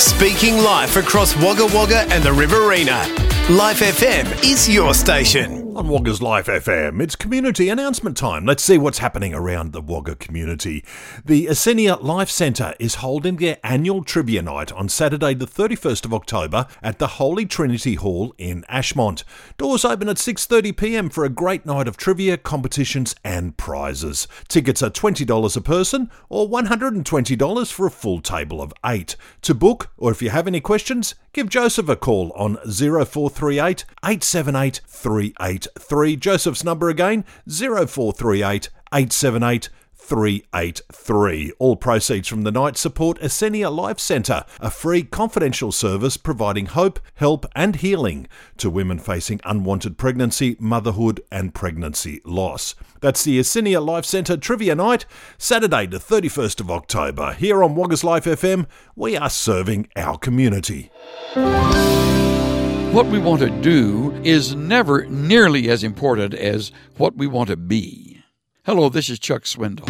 Speaking life across Wagga Wagga and the Riverina. Life FM is your station. On Wagga's Life FM, it's community announcement time. Let's see what's happening around the Wagga community. The Asenia Life Centre is holding their annual trivia night on Saturday the 31st of October at the Holy Trinity Hall in Ashmont. Doors open at 6:30pm for a great night of trivia, competitions and prizes. Tickets are $20 a person or $120 for a full table of 8. To book, or if you have any questions, give Joseph a call on 0438 878 383. Joseph's number again, 0438 878 383. All proceeds from the night support Asenia Life Centre, a free confidential service providing hope, help and healing to women facing unwanted pregnancy, motherhood and pregnancy loss. That's the Asenia Life Centre Trivia Night, Saturday the 31st of October. Here on Wagga's Life FM, we are serving our community. What we want to do is never nearly as important as what we want to be. Hello, this is Chuck Swindoll.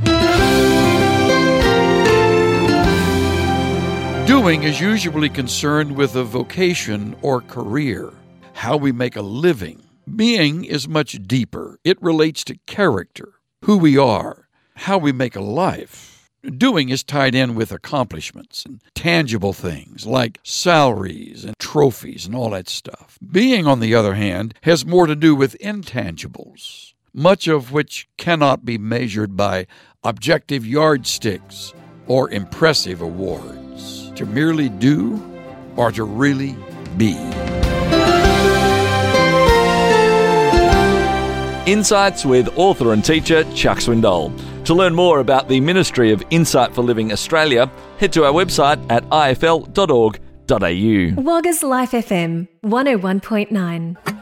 Doing is usually concerned with a vocation or career, how we make a living. Being is much deeper. It relates to character, who we are, how we make a life. Doing is tied in with accomplishments and tangible things like salaries and trophies and all that stuff. Being, on the other hand, has more to do with intangibles, much of which cannot be measured by objective yardsticks or impressive awards. To merely do or to really be. Insights with author and teacher Chuck Swindoll. To learn more about the Ministry of Insight for Living Australia, head to our website at ifl.org.au. Wagga's Life FM 101.9.